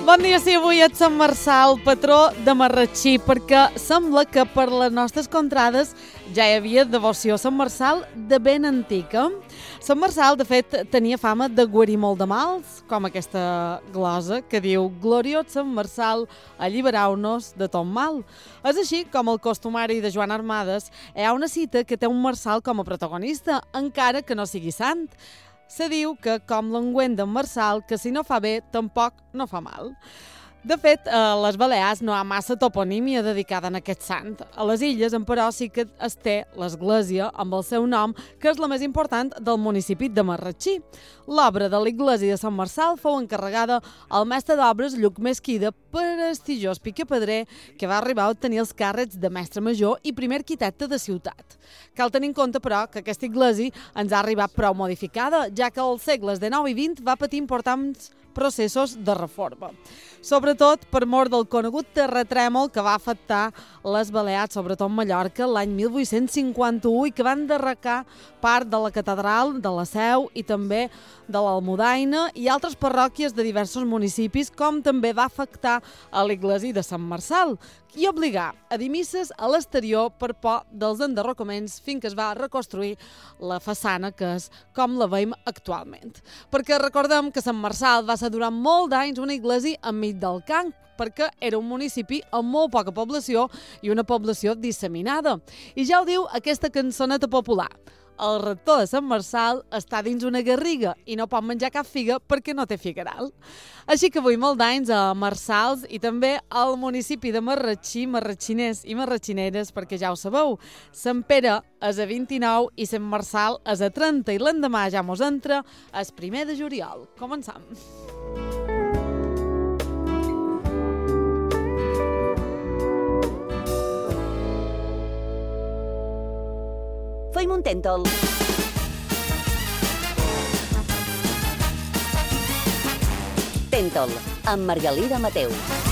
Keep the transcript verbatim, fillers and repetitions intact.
Bon dia, sí, avui és Sant Marçal, patró de Marratxí, perquè sembla que per les nostres contrades ja hi havia devoció a Sant Marçal de ben antica. Sant Marçal, de fet, tenia fama de guarir molt de mals, com aquesta glosa que diu «Gloriós Sant Marçal, alliberau-nos de tot mal». És així com el costumari de Joan Armades hi ha una cita que té un Marçal com a protagonista, encara que no sigui sant. Se diu que, com l'engüent d'en Marçal, que si no fa bé, tampoc no fa mal. De fet, a les Balears no hi ha massa toponímia dedicada a aquest sant. A les illes, però, sí que es té l'església amb el seu nom, que és la més important del municipi de Marratxí. L'obra de l'església de Sant Marçal fou encarregada al mestre d'obres Lluc Mesquida, prestigiós piquepedrer, que va arribar a obtenir els càrrecs de mestre major i primer arquitecte de ciutat. Cal tenir en compte, però, que aquesta església ens ha arribat prou modificada, ja que als segles dinou i vint va patir importants processos de reforma. Sobretot per mor del conegut terratrèmol que va afectar les Balears, sobretot Mallorca, l'any mil vuit-cents cinquanta-u i que van enderrocar part de la catedral, de la Seu i també de l'Almudaina i altres parròquies de diversos municipis, com també va afectar a l'església de Sant Marçal i obligar a dir misses a l'exterior per por dels enderrocaments fins que es va reconstruir la façana, que és com la veiem actualment. Perquè recordem que Sant Marçal va ser durant molt d'anys una església enmig del camp, perquè era un municipi amb molt poca població i una població disseminada. I ja ho diu aquesta cançoneta popular. El rector de Sant Marçal està dins una garriga i no pot menjar cap figa perquè no té figueral. Així que avui molt d'anys a Marçals i també al municipi de Marratxí, marratxiners i marratxineres, perquè ja ho sabeu, Sant Pere és a vint-i-nou i Sant Marçal és a trenta i l'endemà ja mos entra el primer de juliol. Començam. Feim un tèntol. Tèntol, amb Margalida Mateu.